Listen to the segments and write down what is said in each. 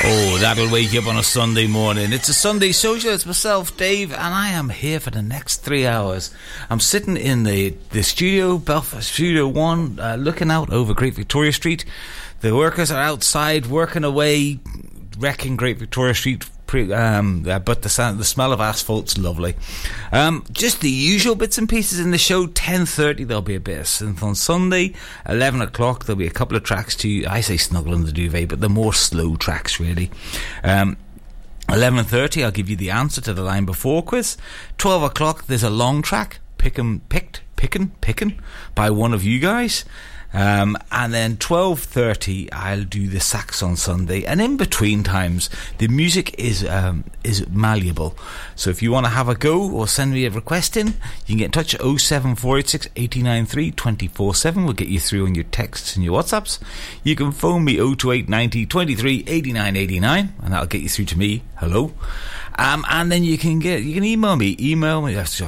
Oh, that'll wake you up on a Sunday morning. It's a Sunday social. It's myself, Dave, and I am here for the next 3 hours. I'm sitting in the studio, Belfast Studio 1, looking out over Great Victoria Street. The workers are outside working away, wrecking Great Victoria Street. But the smell of asphalt's lovely. Just the usual bits and pieces in the show. 10:30 there'll be a bit of synth on Sunday. 11 o'clock there'll be a couple of tracks to, I say snuggle in the duvet, but they're more slow tracks really. 11:30 I'll give you the answer to the line before quiz. 12 o'clock there's a long track picking by one of you guys. And then 12:30 I'll do the sax on Sunday, and in between times the music is malleable, so if you want to have a go or send me a request in, you can get in touch at 07486 893 247. We'll get you through on your texts and your WhatsApps. You can phone me 028 90 23 89 89 and that'll get you through to me. Hello. And then you can email me email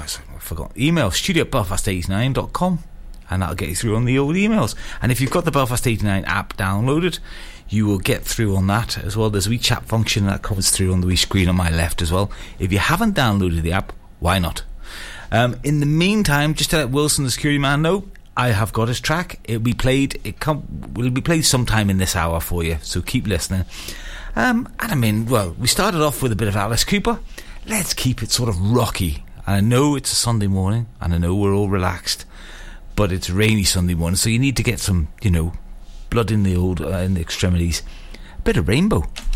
studio@belfast89.com, and that'll get you through on the old emails. And if you've got the Belfast 89 app downloaded, you will get through on that as well. There's a wee chat function that comes through on the wee screen on my left as well. If you haven't downloaded the app, why not? In the meantime, just to let Wilson, the security man, know, I have got his track. It'll be played sometime in this hour for you, so keep listening. And I mean, well, we started off with a bit of Alice Cooper. Let's keep it sort of rocky. And I know it's a Sunday morning, and I know we're all relaxed, but it's a rainy Sunday morning, so you need to get some, blood in the extremities. A bit of Rainbow.